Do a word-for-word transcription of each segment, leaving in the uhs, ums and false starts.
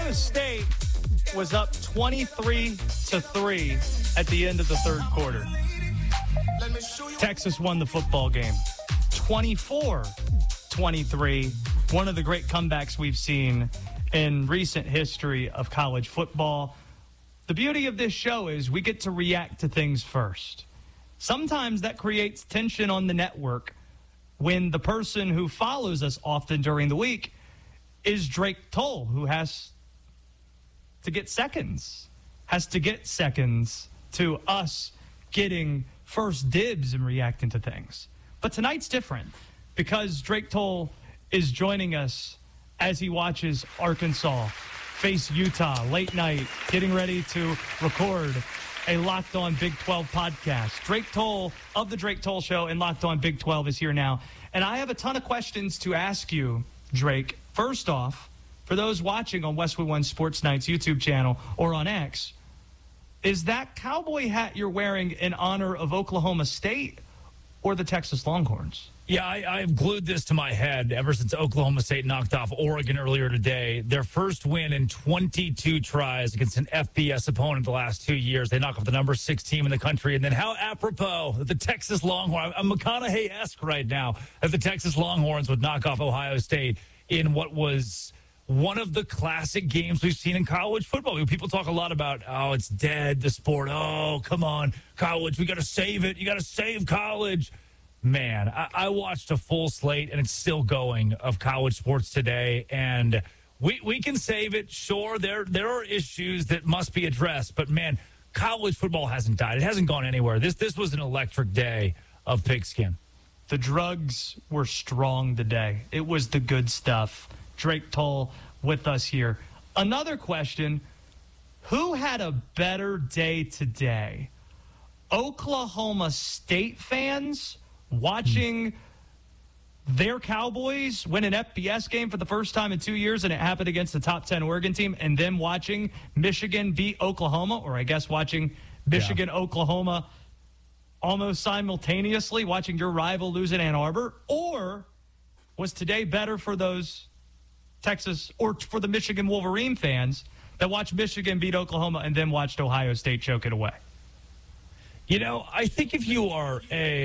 Ohio State was up twenty-three to three at the end of the third quarter. Texas won the football game twenty-four twenty-three. One of the great comebacks we've seen in recent history of college football. The beauty of this show is we get to react to things first. Sometimes that creates tension on the network when the person who follows us often during the week is Drake Toll, who has to get seconds, has to get seconds to us getting first dibs and reacting to things. But tonight's different because Drake Toll is joining us as he watches Arkansas face Utah late night, getting ready to record a Locked On Big twelve podcast. Drake Toll of the Drake Toll Show and Locked On Big twelve is here now. And I have a ton of questions to ask you, Drake. First off, for those watching on Westwood One Sports Night's YouTube channel or on X, is that cowboy hat you're wearing in honor of Oklahoma State or the Texas Longhorns? Yeah, I, I've glued this to my head ever since Oklahoma State knocked off Oregon earlier today. Their first win in twenty-two tries against an F B S opponent the last two years. They knock off the number six team in the country. And then how apropos that the Texas Longhorns, I'm McConaughey-esque right now, that the Texas Longhorns would knock off Ohio State in what was one of the classic games we've seen in college football. People talk a lot about, oh, it's dead, the sport. Oh, come on, college, we got to save it. You got to save college. Man, I, I watched a full slate, and it's still going, of college sports today, and we we can save it. Sure, there there are issues that must be addressed, but, man, college football hasn't died. It hasn't gone anywhere. This this was an electric day of pigskin. The drugs were strong today. It was the good stuff. Drake Toll with us here. Another question, who had a better day today? Oklahoma State fans watching their Cowboys win an F B S game for the first time in two years, and it happened against the top ten Oregon team, and then watching Michigan beat Oklahoma, or I guess watching Michigan, yeah. Oklahoma almost simultaneously, watching your rival lose in Ann Arbor? Or was today better for those Texas or for the Michigan Wolverine fans that watched Michigan beat Oklahoma and then watched Ohio State choke it away? You know, I think if you are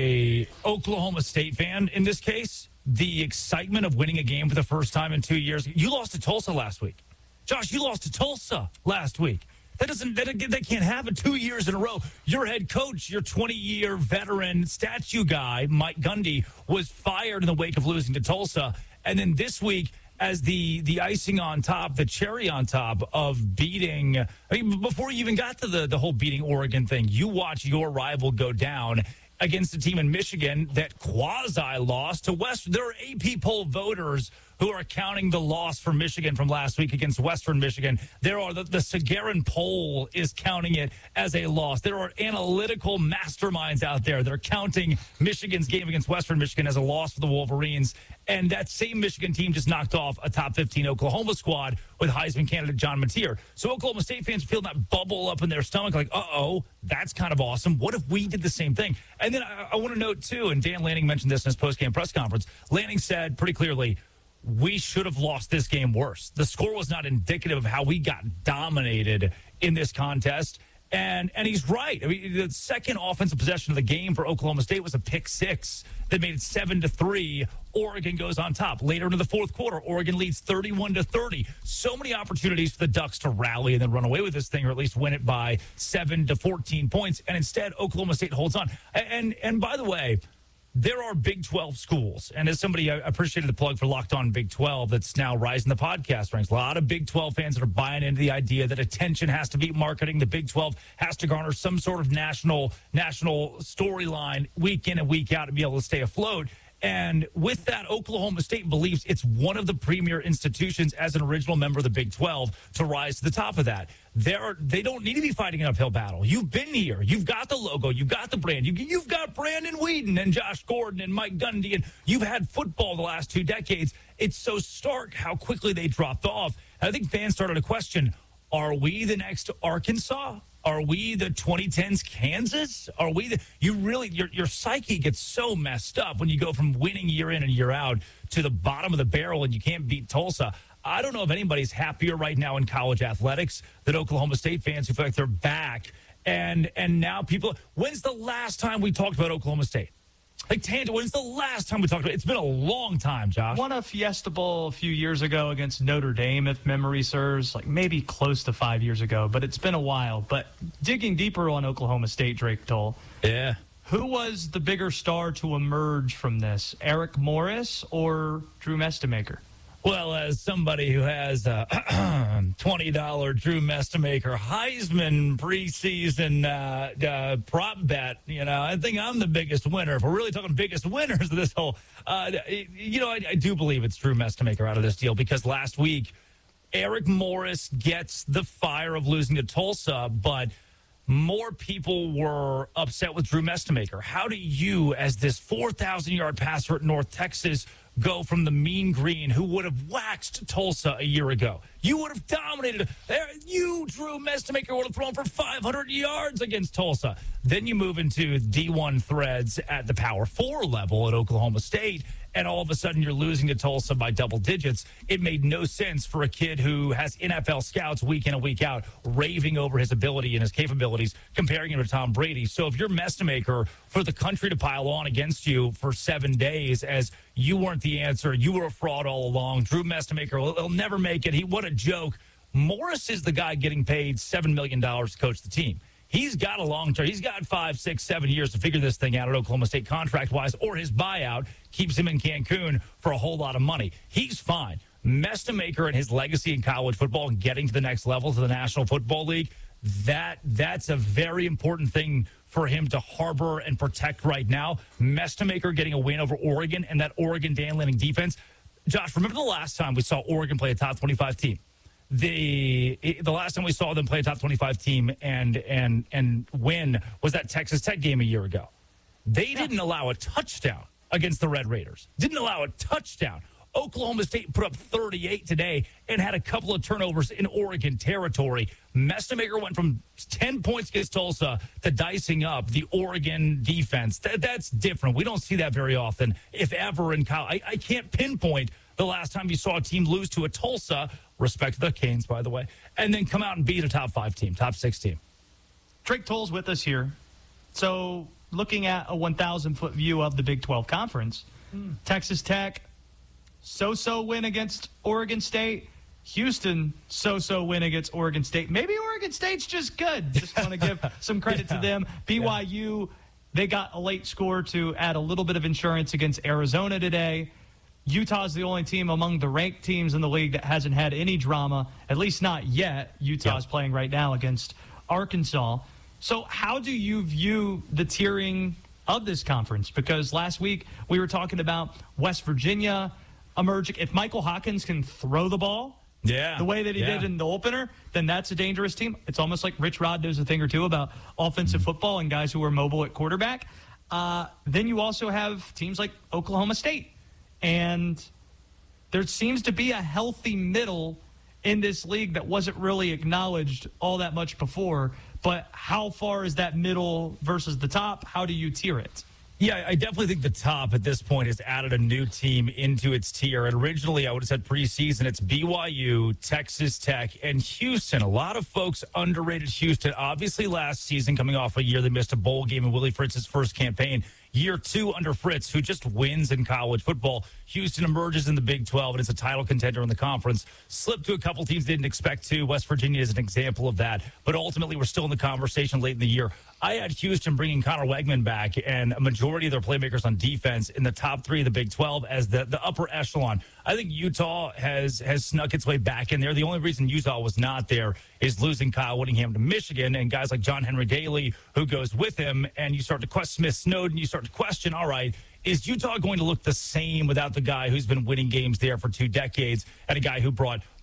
a Oklahoma State fan in this case, the excitement of winning a game for the first time in two years, you lost to Tulsa last week. Josh, you lost to Tulsa last week. That doesn't that, that can't happen two years in a row. Your head coach, your twenty-year veteran statue guy, Mike Gundy, was fired in the wake of losing to Tulsa. And then this week, as the the icing on top, the cherry on top of beating, I mean, before you even got to the, the whole beating Oregon thing, you watch your rival go down against a team in Michigan that quasi-lost to West. There are A P poll voters who are counting the loss for Michigan from last week against Western Michigan. There are the, the Sagarin poll is counting it as a loss. There are analytical masterminds out there that are counting Michigan's game against Western Michigan as a loss for the Wolverines. And that same Michigan team just knocked off a top fifteen Oklahoma squad with Heisman candidate John Mateer. So Oklahoma State fans feel that bubble up in their stomach like, uh-oh, that's kind of awesome. What if we did the same thing? And then I, I want to note, too, and Dan Lanning mentioned this in his post-game press conference, Lanning said pretty clearly, we should have lost this game worse. The score was not indicative of how we got dominated in this contest. And and he's right. I mean, the second offensive possession of the game for Oklahoma State was a pick six that made it seven to three. Oregon goes on top. Later into the fourth quarter, Oregon leads thirty-one to thirty. So many opportunities for the Ducks to rally and then run away with this thing, or at least win it by seven to fourteen points. And instead, Oklahoma State holds on. And and by the way, there are Big twelve schools, and as somebody, I appreciated the plug for Locked On Big twelve that's now rising the podcast ranks. A lot of Big twelve fans that are buying into the idea that attention has to beat marketing. The Big twelve has to garner some sort of national national storyline week in and week out to be able to stay afloat. And with that, Oklahoma State believes it's one of the premier institutions as an original member of the Big twelve to rise to the top of that. They're, they don't need to be fighting an uphill battle. You've been here. You've got the logo. You've got the brand. You, you've got Brandon Whedon and Josh Gordon and Mike Gundy, and you've had football the last two decades. It's so stark how quickly they dropped off. And I think fans started to question, are we the next Arkansas? Are we the twenty tens Kansas? Are we the, you really, your, your psyche gets so messed up when you go from winning year in and year out to the bottom of the barrel and you can't beat Tulsa. I don't know if anybody's happier right now in college athletics than Oklahoma State fans who feel like they're back. And and now people, when's the last time we talked about Oklahoma State? Like, Tangent, when's the last time we talked about it? It's been a long time, Josh. Won a Fiesta Bowl a few years ago against Notre Dame, if memory serves, like maybe close to five years ago, but it's been a while. But digging deeper on Oklahoma State, Drake Toll. Yeah. Who was the bigger star to emerge from this, Eric Morris or Drew Mestemaker? Well, as somebody who has a twenty dollars Drew Mestemaker Heisman preseason uh, uh, prop bet, you know, I think I'm the biggest winner. If we're really talking biggest winners of this whole, uh, you know, I, I do believe it's Drew Mestemaker out of this deal because last week, Eric Morris gets the fire of losing to Tulsa, but more people were upset with Drew Mestemaker. How do you, as this four thousand yard passer at North Texas, go from the mean green who would have waxed Tulsa a year ago? You would have dominated. You, Drew Mestemaker, would have thrown for five hundred yards against Tulsa. Then you move into D one threads at the Power Four level at Oklahoma State, and all of a sudden you're losing to Tulsa by double digits. It made no sense for a kid who has N F L scouts week in and week out raving over his ability and his capabilities, comparing him to Tom Brady. So if you're Mestemaker, for the country to pile on against you for seven days as you weren't the answer, you were a fraud all along, Drew Mestemaker, he'll, he'll never make it. He What a joke. Morris is the guy getting paid seven million dollars to coach the team. He's got a long term. He's got five, six, seven years to figure this thing out at Oklahoma State contract-wise, or his buyout keeps him in Cancun for a whole lot of money. He's fine. Mestemaker and his legacy in college football and getting to the next level, to the National Football League, that that's a very important thing for him to harbor and protect right now. Mestemaker getting a win over Oregon and that Oregon Dan Lanning defense. Josh, remember the last time we saw Oregon play a top twenty-five team? The the last time we saw them play a top twenty-five team and and and win was that Texas Tech game a year ago. They yeah. didn't allow a touchdown against the Red Raiders. Didn't allow a touchdown. Oklahoma State put up thirty-eight today and had a couple of turnovers in Oregon territory. Mestemaker went from ten points against Tulsa to dicing up the Oregon defense. That, that's different. We don't see that very often, if ever, in college. I, I can't pinpoint the last time you saw a team lose to a Tulsa, respect to the Canes, by the way, and then come out and beat a top five team, top six team. Drake Toll's with us here. So looking at a one thousand foot view of the Big twelve Conference, hmm. Texas Tech, so-so win against Oregon State. Houston, so-so win against Oregon State. Maybe Oregon State's just good. Just want to give some credit yeah. to them. B Y U, yeah. they got a late score to add a little bit of insurance against Arizona today. Utah's the only team among the ranked teams in the league that hasn't had any drama, at least not yet. Utah's yeah. playing right now against Arkansas. So how do you view the tiering of this conference? Because last week we were talking about West Virginia emerging. If Michael Hawkins can throw the ball yeah. the way that he yeah. did in the opener, then that's a dangerous team. It's almost like Rich Rod knows a thing or two about offensive mm-hmm. football and guys who are mobile at quarterback. Uh, then you also have teams like Oklahoma State. And there seems to be a healthy middle in this league that wasn't really acknowledged all that much before. But how far is that middle versus the top? How do you tier it? Yeah, I definitely think the top at this point has added a new team into its tier. And originally, I would have said preseason, it's B Y U, Texas Tech, and Houston. A lot of folks underrated Houston. Obviously, last season, coming off a year they missed a bowl game in Willie Fritz's first campaign. Year two under Fritz, who just wins in college football. Houston emerges in the Big twelve, and it's a title contender in the conference. Slipped to a couple teams they didn't expect to. West Virginia is an example of that. But ultimately, we're still in the conversation late in the year. I had Houston bringing Connor Wegman back and a majority of their playmakers on defense in the top three of the Big twelve as the, the upper echelon. I think Utah has has snuck its way back in there. The only reason Utah was not there is losing Kyle Whittingham to Michigan and guys like John Henry Daly who goes with him. And you start to question Smith Snowden. You start to question, all right, is Utah going to look the same without the guy who's been winning games there for two decades and a guy who brought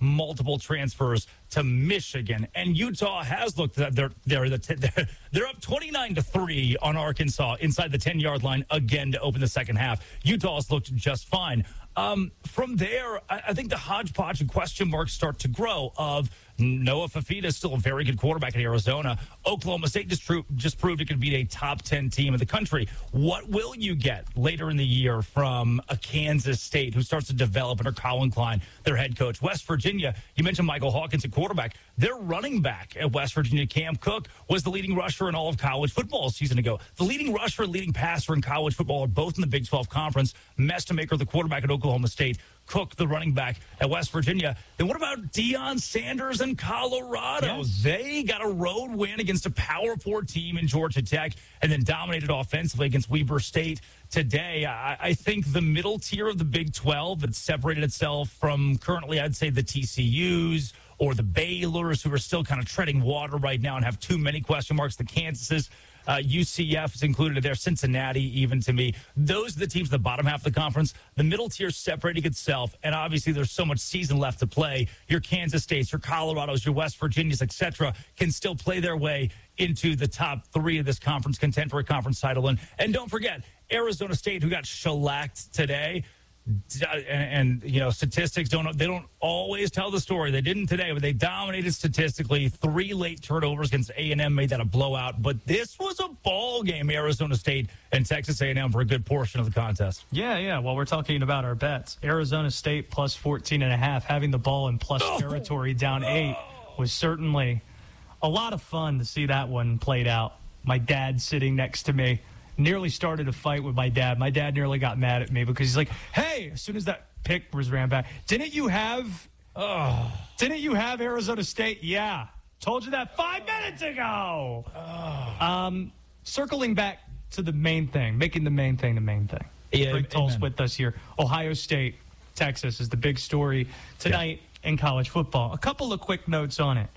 multiple transfers to Michigan, and Utah has looked at they're they're the they're up twenty-nine to three on Arkansas inside the ten-yard line again to open the second half. Utah's looked just fine. Um, from there, I, I think the hodgepodge and question marks start to grow of Noah Fafita is still a very good quarterback in Arizona. Oklahoma State just, tru- just proved it could be a top ten team in the country. What will you get later in the year from a Kansas State who starts to develop under Colin Klein, their head coach? West Virginia, you mentioned Michael Hawkins at quarterback. Their running back at West Virginia, Cam Cook, was the leading rusher in all of college football a season ago. The leading rusher and leading passer in college football are both in the Big twelve Conference. Mestemaker, the quarterback at Oklahoma State. Cook, the running back at West Virginia. Then what about Deion Sanders in Colorado? Yes. They got a road win against a Power Four team in Georgia Tech and then dominated offensively against Weber State today. I, I think the middle tier of the Big twelve that separated itself from currently, I'd say, the T C Us or the Baylors, who are still kind of treading water right now and have too many question marks, the Kansases. Uh, U C F is included there, Cincinnati, even to me. Those are the teams in the bottom half of the conference. The middle tier separating itself, and obviously there's so much season left to play. Your Kansas States, your Colorados, your West Virginias, et cetera, can still play their way into the top three of this conference, contend for a conference title. And, and don't forget, Arizona State, who got shellacked today, and, and you know, statistics don't they don't always tell the story. They didn't today, but they dominated statistically. Three late turnovers against A and M made that a blowout. But this was a ball game, Arizona State and Texas A and M, for a good portion of the contest. Yeah, yeah. Well, we're talking about our bets. Arizona State plus fourteen and a half, having the ball in plus Oh. territory down eight was certainly a lot of fun to see that one played out. My dad sitting next to me. Nearly started a fight with my dad. My dad nearly got mad at me because he's like, hey, as soon as that pick was ran back, didn't you have oh, didn't you have Arizona State? Yeah. Told you that five minutes ago. Oh. Um, circling back to the main thing, making the main thing the main thing. Yeah, Greg Toll's amen. with us here. Ohio State, Texas is the big story tonight yeah. in college football. A couple of quick notes on it.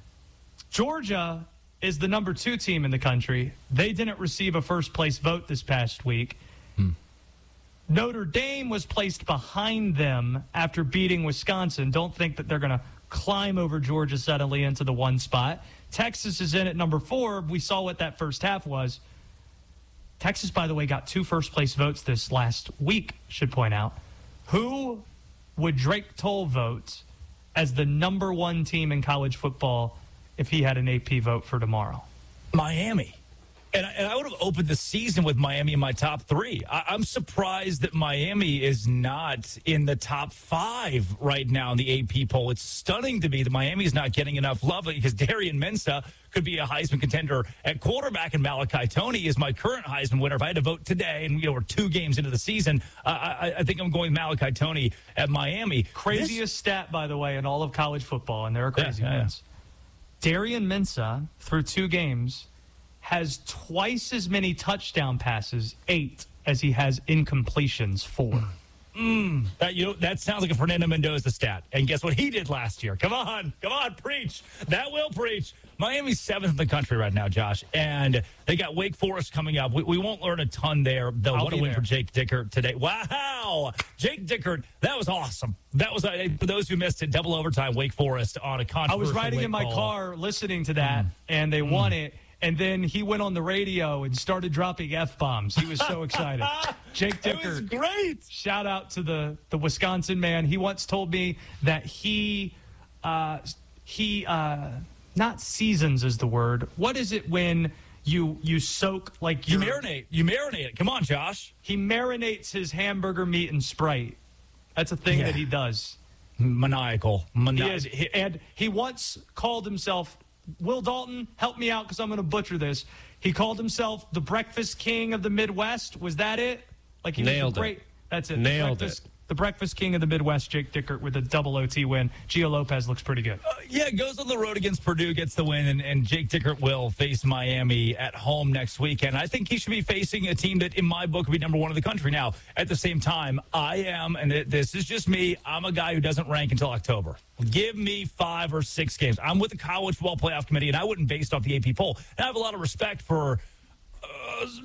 Georgia is the number two team in the country. They didn't receive a first-place vote this past week. Hmm. Notre Dame was placed behind them after beating Wisconsin. Don't think that they're going to climb over Georgia suddenly into the one spot. Texas is in at number four. We saw what that first half was. Texas, by the way, got two first-place votes this last week, should point out. Who would Drake Toll vote as the number one team in college football if he had an A P vote for tomorrow? Miami. And I, and I would have opened the season with Miami in my top three. I, I'm surprised that Miami is not in the top five right now in the A P poll. It's stunning to me that Miami is not getting enough love because Darian Mensah could be a Heisman contender at quarterback, and Malachi Toney is my current Heisman winner. If I had to vote today, and you know we're two games into the season, uh, I, I think I'm going with Malachi Toney at Miami. Craziest This, stat, by the way, in all of college football, and there are crazy yeah, yeah, ones. Yeah. Darian Mensah, through two games, has twice as many touchdown passes, eight, as he has incompletions, four. Mm, that you know, that sounds like a Fernando Mendoza stat. And guess what he did last year? Come on, come on, preach. That will preach. Miami's seventh in the country right now, Josh, and they got Wake Forest coming up. We, we won't learn a ton there, though. I'll What a be win there. for Jake Dickert today. Wow. Jake Dickert, that was awesome. That was, uh, for those who missed it, double overtime, Wake Forest on a I controversial was riding late in my call. car listening to that, mm. and they mm. won it. And then he went on the radio and started dropping F-bombs. He was so excited. Jake Dickert. That was great. Shout out to the, the Wisconsin man. He once told me that he, uh, he uh, not seasons is the word. What is it when you you soak like You your, marinate. You marinate it. Come on, Josh. He marinates his hamburger meat in Sprite. That's a thing Yeah. that he does. Maniacal. Mani- He is. And he once called himself, Will Dalton, help me out because I'm going to butcher this. He called himself the Breakfast King of the Midwest. Was that it? Like he Nailed was the great. it. That's it. Nailed the breakfast, it. The Breakfast King of the Midwest, Jake Dickert, with a double O T win. Gio Lopez looks pretty good. Uh, yeah, goes on the road against Purdue, gets the win, and, and Jake Dickert will face Miami at home next weekend. I think he should be facing a team that, in my book, would be number one in the country. Now, at the same time, I am, and it, this is just me, I'm a guy who doesn't rank until October. Give me five or six games. I'm with the College Football Playoff Committee, and I wouldn't base it off the A P poll. And I have a lot of respect for uh,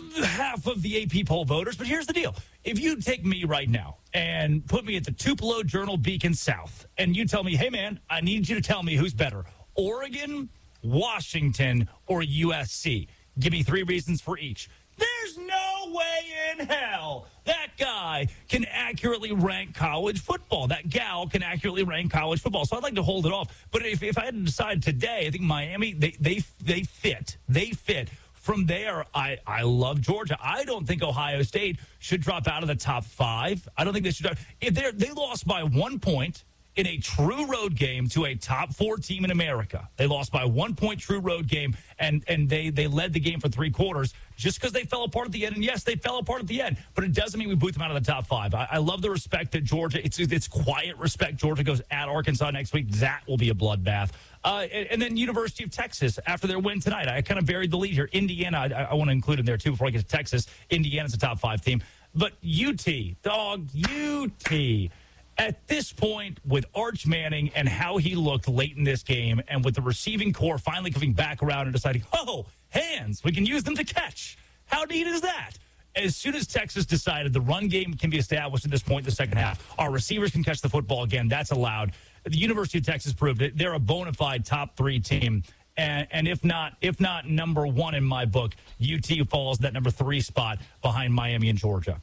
half of the A P poll voters, but here's the deal. If you take me right now and put me at the Tupelo Journal Beacon South, and you tell me, hey, man, I need you to tell me who's better, Oregon, Washington, or U S C. Give me three reasons for each. There's no way in hell that guy can accurately rank college football. That gal can accurately rank college football. So I'd like to hold it off. But if, if I had to decide today, I think Miami, they they they fit. They fit. From there, I, I love Georgia. I don't think Ohio State should drop out of the top five. I don't think they should drop. If they they lost by one point in a true road game to a top four team in America. They lost by one point true road game, and, and they, they led the game for three quarters just because they fell apart at the end. And, yes, they fell apart at the end, but it doesn't mean we boot them out of the top five. I, I love the respect that Georgia – it's it's quiet respect. Georgia goes at Arkansas next week. That will be a bloodbath. Uh, and, and then University of Texas after their win tonight. I kind of buried the lead here. Indiana, I, I want to include in there, too, before I get to Texas. Indiana's a top five team. But U T, dog, U T – at this point, with Arch Manning and how he looked late in this game, and with the receiving core finally coming back around and deciding, oh, hands, we can use them to catch. How neat is that? As soon as Texas decided the run game can be established at this point in the second half, our receivers can catch the football again, that's allowed. The University of Texas proved it. They're a bona fide top three team. And, and if not, if not number one in my book, U T falls that number three spot behind Miami and Georgia.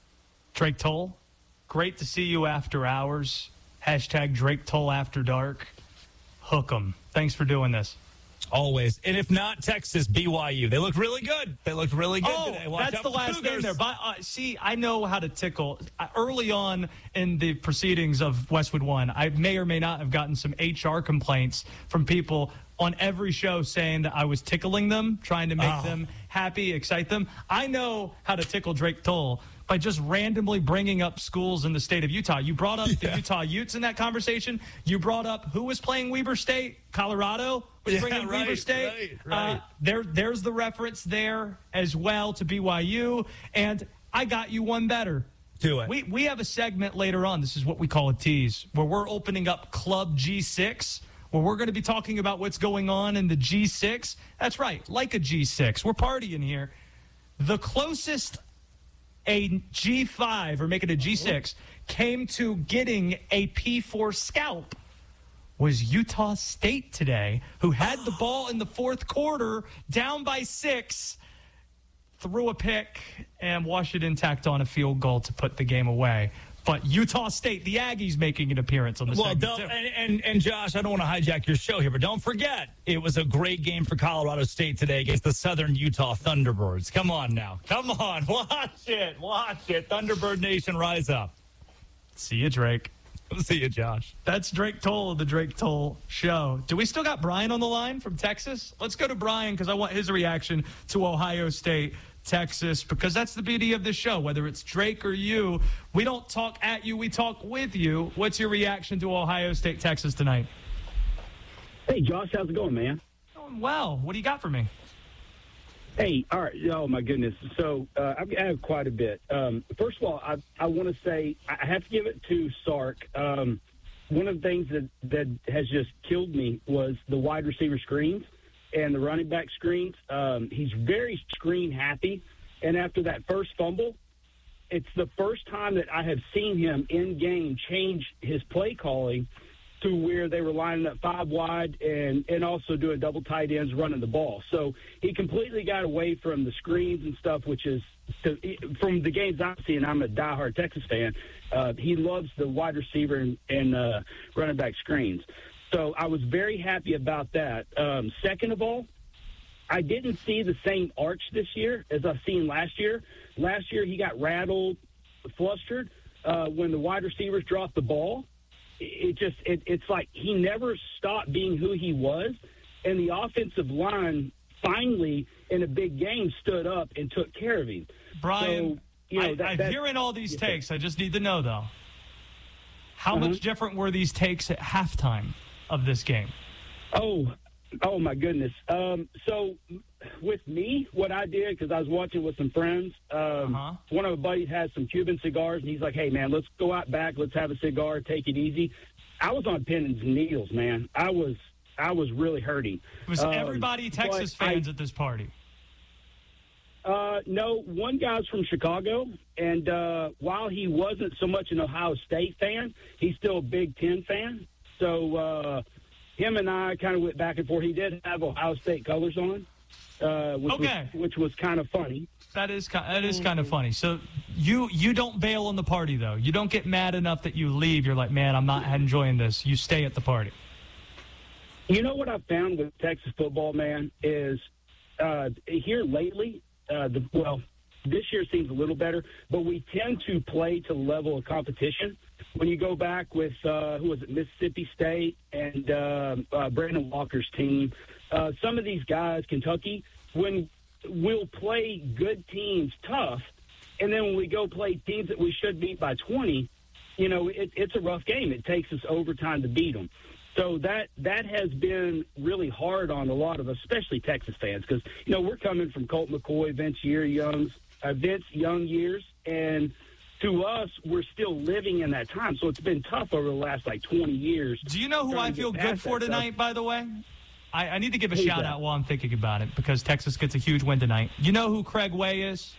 Drake Toll, great to see you after hours. Hashtag Drake Toll after dark. Hook 'em. Thanks for doing this. Always. And if not, Texas, B Y U. They looked really good. They looked really good oh, today. Watch that's the last Cougars. name there. But, uh, see, I know how to tickle. Uh, early on in the proceedings of Westwood One, I may or may not have gotten some H R complaints from people on every show saying that I was tickling them, trying to make oh. them happy, excite them. I know how to tickle Drake Toll by just randomly bringing up schools in the state of Utah. You brought up yeah. the Utah Utes in that conversation. You brought up who was playing Weber State? Colorado was yeah, bringing right, Weber State. Right, right. Uh, there, there's the reference there as well to B Y U. And I got you one better. Do it. We, we have a segment later on. This is what we call a tease, where we're opening up Club G six, where we're going to be talking about what's going on in the G six. That's right, like a G six. We're partying here. The closest a G five, or make it a G six, came to getting a P four scalp was Utah State today, who had the ball in the fourth quarter, down by six, threw a pick, and Washington tacked on a field goal to put the game away. But Utah State, the Aggies, making an appearance on the well, segment, don't, too. And, and, and, Josh, I don't want to hijack your show here, but don't forget, it was a great game for Colorado State today against the Southern Utah Thunderbirds. Come on now. Come on. Watch it. Watch it. Thunderbird Nation, rise up. See you, Drake. See you, Josh. That's Drake Toll of the Drake Toll Show. Do we still got Brian on the line from Texas? Let's go to Brian because I want his reaction to Ohio State, Texas, because that's the beauty of this show. Whether it's Drake or you, we don't talk at you, we talk with you. What's your reaction to Ohio State, Texas tonight? Hey, Josh, how's it going, man? Going well. What do you got for me? Hey, all right. Oh, my goodness. So uh, I have quite a bit. Um, first of all, I, I want to say I have to give it to Sark. Um, one of the things that, that has just killed me was the wide receiver screens and the running back screens. Um, he's very screen happy. And after that first fumble, it's the first time that I have seen him in game change his play calling to where they were lining up five wide and, and also doing double tight ends running the ball. So he completely got away from the screens and stuff, which is to, from the games I've seen. I'm a diehard Texas fan. Uh, he loves the wide receiver and, and uh, running back screens. So I was very happy about that. Um, second of all, I didn't see the same arch this year as I've seen last year. Last year he got rattled, flustered uh, when the wide receivers dropped the ball. It just it, it's like he never stopped being who he was, and the offensive line finally in a big game stood up and took care of him. Brian, so, you know, I, that, I'm that, hearing all these yeah. takes. I just need to know, though, how uh-huh. much different were these takes at halftime of this game? Oh, oh my goodness. Um, so with me, what I did, because I was watching with some friends, um, uh-huh. one of my buddies has some Cuban cigars, and he's like, hey, man, let's go out back. Let's have a cigar, take it easy. I was on pins and needles, man. I was I was really hurting. Was um, everybody Texas fans I, at this party? Uh, no, one guy's from Chicago, and uh, while he wasn't so much an Ohio State fan, he's still a Big Ten fan. So uh, him and I kind of went back and forth. He did have Ohio State colors on, uh, which, okay. was, which was kind of funny. That is that is kind of funny. So you you don't bail on the party, though. You don't get mad enough that you leave. You're like, man, I'm not enjoying this. You stay at the party. You know what I've found with Texas football, man, is uh, here lately, uh, the well, this year seems a little better, but we tend to play to the level of competition. When you go back with, uh, who was it, Mississippi State and uh, uh, Brandon Walker's team, uh, some of these guys, Kentucky, when we'll play good teams tough, and then when we go play teams that we should beat by twenty, you know, it, it's a rough game. It takes us overtime to beat them. So that that has been really hard on a lot of us, especially Texas fans, because, you know, we're coming from Colt McCoy, Vince Young's, uh, Vince Young years, and to us, we're still living in that time. So it's been tough over the last, like, twenty years. Do you know who I feel good for tonight, stuff. by the way? I, I need to give a shout-out while I'm thinking about it, because Texas gets a huge win tonight. You know who Craig Way is?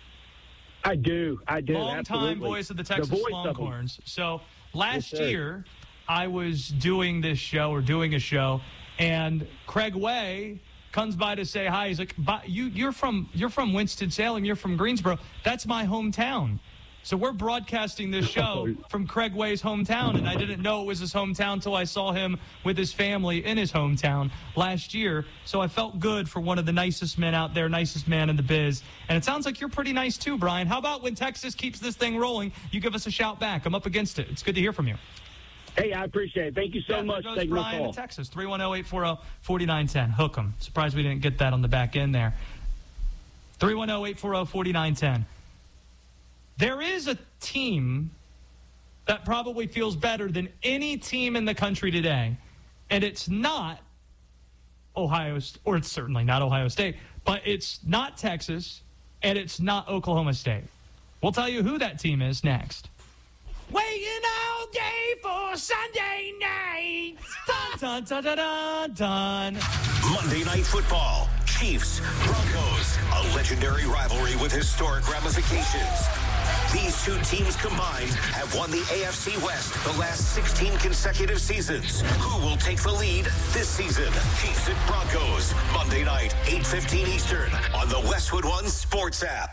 I do. I do. Long-time voice of the Texas the Longhorns. So last yes, year, I was doing this show or doing a show, and Craig Way comes by to say hi. He's like, you, you're from you're from Winston-Salem. You're from Greensboro. That's my hometown. So we're broadcasting this show from Craig Way's hometown, and I didn't know it was his hometown until I saw him with his family in his hometown last year. So I felt good for one of the nicest men out there, nicest man in the biz. And it sounds like you're pretty nice too, Brian. How about when Texas keeps this thing rolling, you give us a shout back? I'm up against it. It's good to hear from you. Hey, I appreciate it. Thank you so yeah, much. There goes Thank Brian in Texas, three one zero, eight four zero, four nine one zero. Hook 'em. Surprised we didn't get that on the back end there. three one zero, eight four zero, four nine one zero. There is a team that probably feels better than any team in the country today, and it's not Ohio, or it's certainly not Ohio State, but it's not Texas, and it's not Oklahoma State. We'll tell you who that team is next. Waiting all day for Sunday night. Dun, dun, dun, dun, dun, dun. Monday Night Football. Chiefs, Broncos. A legendary rivalry with historic ramifications. These two teams combined have won the A F C West the last sixteen consecutive seasons. Who will take the lead this season? Chiefs and Broncos. Monday night, eight fifteen Eastern on the Westwood One Sports app.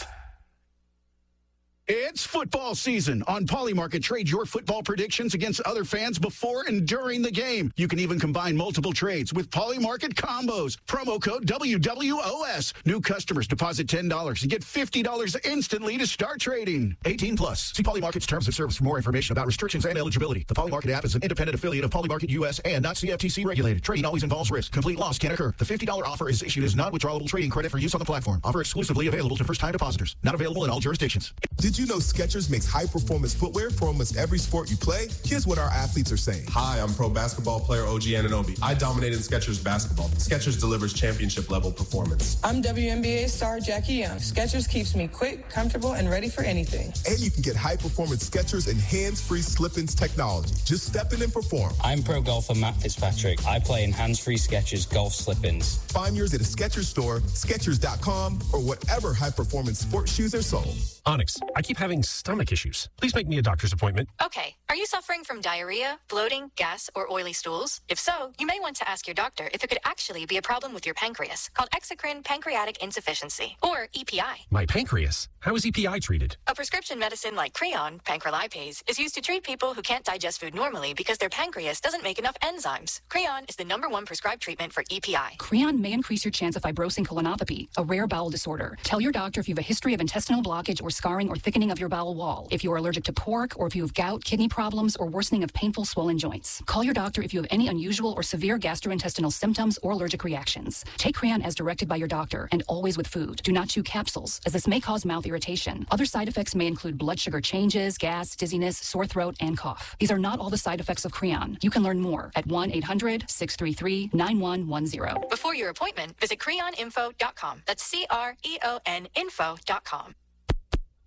It's football season. On Polymarket, trade your football predictions against other fans before and during the game. You can even combine multiple trades with Polymarket combos. Promo code W W O S. New customers deposit ten dollars and get fifty dollars instantly to start trading. eighteen plus. See Polymarket's terms of service for more information about restrictions and eligibility. The Polymarket app is an independent affiliate of Polymarket U S and not C F T C regulated. Trading always involves risk. Complete loss can occur. The fifty dollars offer is issued as non-withdrawable trading credit for use on the platform. Offer exclusively available to first-time depositors. Not available in all jurisdictions. Did you know Skechers makes high-performance footwear for almost every sport you play? Here's what our athletes are saying. Hi, I'm pro basketball player O G Anunoby. I dominated Skechers basketball. Skechers delivers championship-level performance. I'm W N B A star Jackie Young. Skechers keeps me quick, comfortable, and ready for anything. And you can get high-performance Skechers and hands-free slip-ins technology. Just step in and perform. I'm pro golfer Matt Fitzpatrick. I play in hands-free Skechers golf slip-ins. Find yours at a Skechers store, Skechers dot com, or whatever high-performance sports shoes are sold. Onyx, I keep having stomach issues. Please make me a doctor's appointment. Okay. Are you suffering from diarrhea, bloating, gas, or oily stools? If so, you may want to ask your doctor if it could actually be a problem with your pancreas, called exocrine pancreatic insufficiency, or E P I. My pancreas? How is E P I treated? A prescription medicine like Creon, pancrelipase, is used to treat people who can't digest food normally because their pancreas doesn't make enough enzymes. Creon is the number one prescribed treatment for E P I. Creon may increase your chance of fibrosing colonopathy, a rare bowel disorder. Tell your doctor if you have a history of intestinal blockage or scarring or thickening of your bowel wall, if you are allergic to pork, or if you have gout, kidney problems, or worsening of painful swollen joints. Call your doctor if you have any unusual or severe gastrointestinal symptoms or allergic reactions. Take Creon as directed by your doctor and always with food. Do not chew capsules, as this may cause mouth irritation. Other side effects may include blood sugar changes, gas, dizziness, sore throat, and cough. These are not all the side effects of Creon. You can learn more at one eight hundred, six three three, nine one one zero. Before your appointment, visit creon info dot com. That's C R E O N info dot com.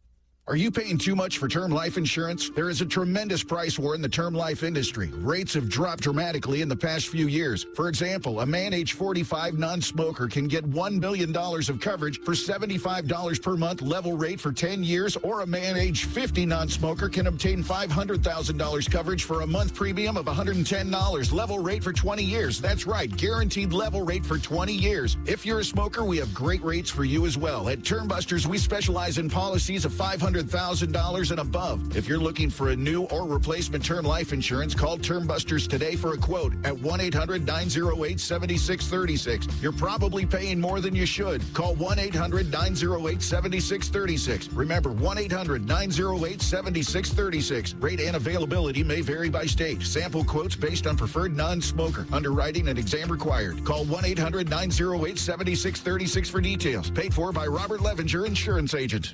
Are you paying too much for term life insurance? There is a tremendous price war in the term life industry. Rates have dropped dramatically in the past few years. For example, a man age forty-five non-smoker can get one million dollars of coverage for seventy-five dollars per month level rate for ten years, or a man age fifty non-smoker can obtain five hundred thousand dollars coverage for a month premium of one hundred ten dollars level rate for twenty years. That's right, guaranteed level rate for twenty years. If you're a smoker, we have great rates for you as well. At Term Busters, we specialize in policies of five hundred thousand dollars and above. If you're looking for a new or replacement term life insurance, call Term Busters today for a quote at one eight hundred nine oh eight seven six three six. You're probably paying more than you should. Call one eight hundred nine oh eight seven six three six. Remember, one eight hundred nine oh eight seven six three six. Rate and availability may vary by state. Sample quotes based on preferred non-smoker. Underwriting and exam required. Call one eight hundred nine oh eight seven six three six for details. Paid for by Robert Levenger, Insurance Agent.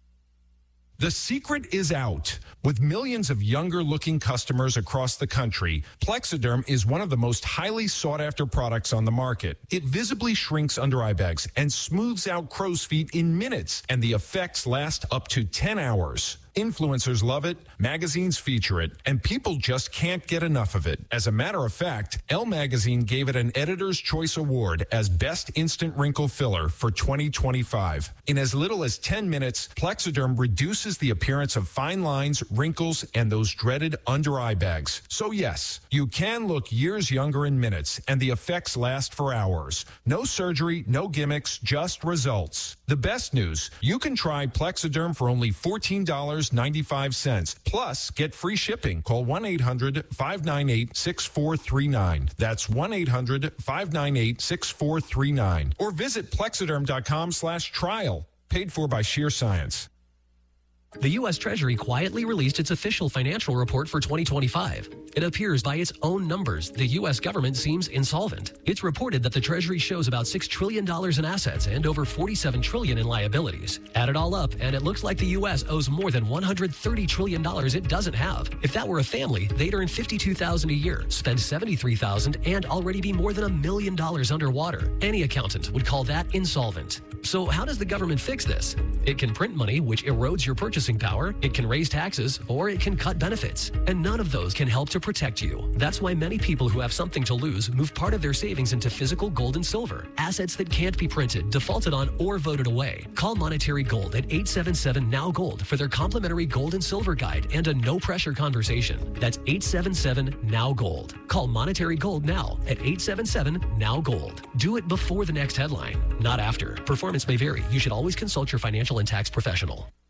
The secret is out. With millions of younger-looking customers across the country, Plexiderm is one of the most highly sought-after products on the market. It visibly shrinks under-eye bags and smooths out crow's feet in minutes, and the effects last up to ten hours. Influencers love it, magazines feature it, and people just can't get enough of it. As a matter of fact, Elle Magazine gave it an Editor's Choice Award as Best Instant Wrinkle Filler for twenty twenty-five. In as little as ten minutes, Plexiderm reduces the appearance of fine lines, wrinkles, and those dreaded under-eye bags. So yes, you can look years younger in minutes, and the effects last for hours. No surgery, no gimmicks, just results. The best news, you can try Plexiderm for only fourteen dollars and ninety-five cents. Plus, get free shipping. Call one eight hundred five nine eight six four three nine. That's one eight hundred five nine eight six four three nine. Or visit plexiderm.com slash trial. Paid for by Sheer Science. The U S Treasury quietly released its official financial report for twenty twenty-five. It appears by its own numbers, the U S government seems insolvent. It's reported that the Treasury shows about six trillion dollars in assets and over forty-seven trillion dollars in liabilities. Add it all up, and it looks like the U S owes more than one hundred thirty trillion dollars it doesn't have. If that were a family, they'd earn fifty-two thousand dollars a year, spend seventy-three thousand dollars, and already be more than a million dollars underwater. Any accountant would call that insolvent. So how does the government fix this? It can print money, which erodes your purchasing power, it can raise taxes, or it can cut benefits. And none of those can help to protect you. That's why many people who have something to lose move part of their savings into physical gold and silver, assets that can't be printed, defaulted on, or voted away. Call Monetary Gold at eight seven seven N O W Gold for their complimentary gold and silver guide and a no-pressure conversation. That's eight seven seven N O W Gold. Call Monetary Gold now at eight seven seven N O W Gold. Do it before the next headline, not after. Performance may vary. You should always consult your financial and tax professional.